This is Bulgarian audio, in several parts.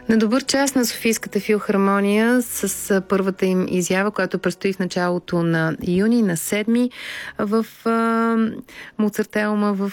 На добър час на Софийската филхармония с първата им изява, която предстои в началото на юни, на 7 в Моцартеума в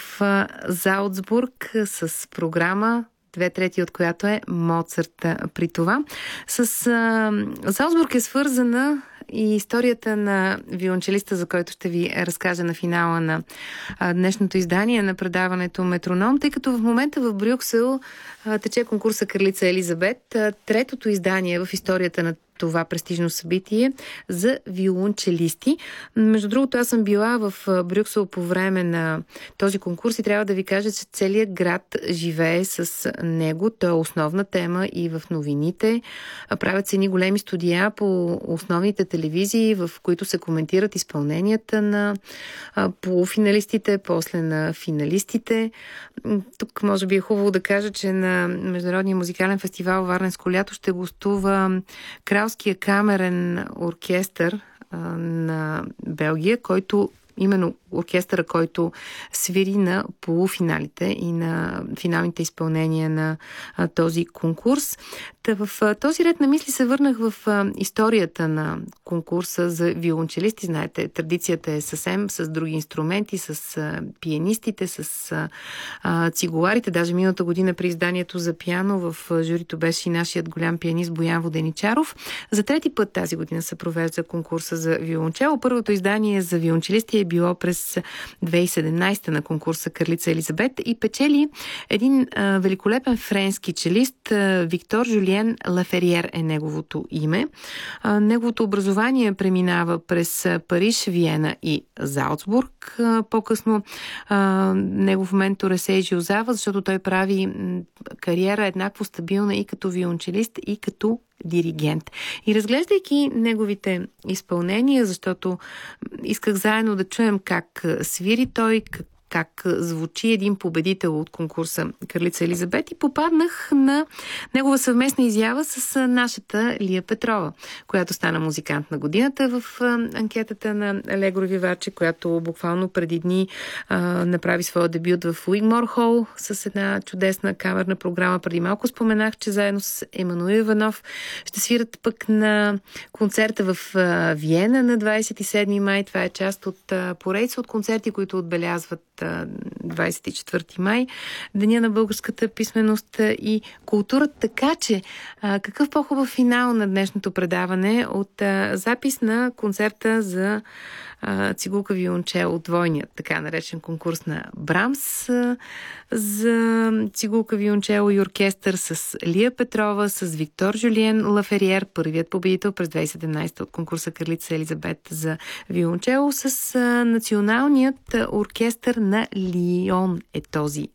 Залцбург с програма, 2/3 от която е Моцарт при това. С Залцбург е свързана и историята на виолончелиста, за който ще ви разкажа на финала на днешното издание на предаването Метроном, тъй като в момента в Брюксел тече конкурса Кралица Елизабет, третото издание в историята на това престижно събитие за виолончелисти. Между другото, аз съм била в Брюксел по време на този конкурс и трябва да ви кажа, че целият град живее с него. Той е основна тема и в новините. Правят се едни големи студия по основните телевизии, в които се коментират изпълненията на полуфиналистите, после на финалистите. Тук може би е хубаво да кажа, че на Международния музикален фестивал Варненско лято ще гостува Кралския камерен оркестър на Белгия, който именно оркестъра, който свири на полуфиналите и на финалните изпълнения на този конкурс. В този ред на мисли се върнах в историята на конкурса за виолончелисти. Знаете, традицията е съвсем с други инструменти, с пианистите, с цигуларите. Даже миналата година при изданието за пиано в журито беше и нашият голям пианист Боян Воденичаров. За трети път тази година се провежда конкурса за виолончело. Първото издание за виолончелисти е било през 2017 на конкурса Кралица Елизабет и печели един великолепен френски челист. Виктор Жюлиен Лафериер е неговото име. Неговото образование преминава през Париж, Виена и Залцбург. По-късно негов ментор е Сейджи Озава, защото той прави кариера еднакво стабилна и като виолончелист, и като диригент. И разглеждайки неговите изпълнения, защото исках заедно да чуем как свири той, как звучи един победител от конкурса Кралица Елизабет, и попаднах на негова съвместна изява с нашата Лия Петрова, която стана музикант на годината в анкетата на Алегро Виваче, която буквално преди дни направи своя дебют в Уигмор Хол с една чудесна камерна програма. Преди малко споменах, че заедно с Емануил Иванов ще свират пък на концерта в Виена на 27 май. Това е част от поредица от концерти, които отбелязват 24 май, Деня на българската писменост и култура. Така че, какъв по-хубав финал на днешното предаване от запис на концерта за цигулка виолончело, двойният, така наречен конкурс на Брамс за цигулка виолончело и оркестър с Лия Петрова, с Виктор Жюлиен Лафериер, първият победител през 2017 от конкурса Кралица Елизабет за виолончело, с националният оркестър на Лион е този